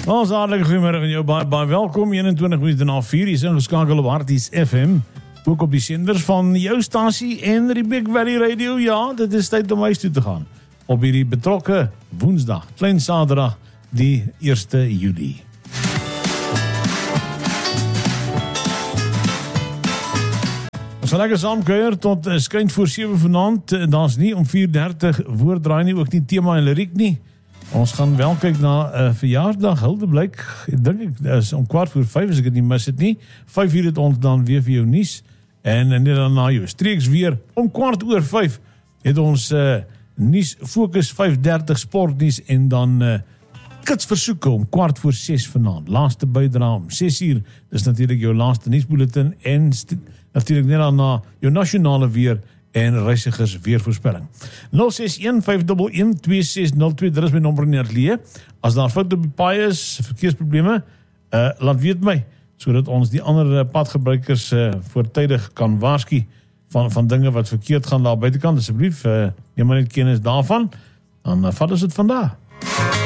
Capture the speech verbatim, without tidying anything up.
Ons hartelijk goeiemiddag en jou baie, baie welkom. eenentwintig minute na vier is ingeskakel op Harties F M. Ook op die senders van jou stasie en die Big Valley Radio. Ja, dit is tyd om huis toe te gaan. Op hierdie betrokke woensdag, klein saterdag, die eerste Julie. Ons gaan lekker saamkuier tot uh, skyn voor sewe vanaand. Uh, Daar is nie om vier dertig woorddraai nie, ook nie tema en liriek nie. Ons gaan wel kyk na 'n uh, verjaardag Hildeblyk. Ek dink ek is om kwart voor vyf as ek dit nie mis het nie. vyf uur het ons dan weer vir jou nuus en en net dan na jou streeks weer om kwart oor vyf het ons uh, nuus fokus vyf dertig sportnuus en dan uh, kits versoeke om kwart voor ses vanaand. Laaste bydrae om ses uur. Dis natuurlik jou laaste nuusbulletin en natuurlik net dan na jou nasionale weer en reisigers weervoorspelling. nul ses een vyf een een twee ses nul twee, dit is my nommer in die ateljee. As daar foute op die paai is, verkeersprobleme, uh, laat weet my, sodat ons die ander padgebruikers uh, voortydig kan waarsku van, van dinge wat verkeerd gaan daar buitekant. Asseblief, uh, neem maar net kennis daarvan, dan uh, vat ons dit vandaag.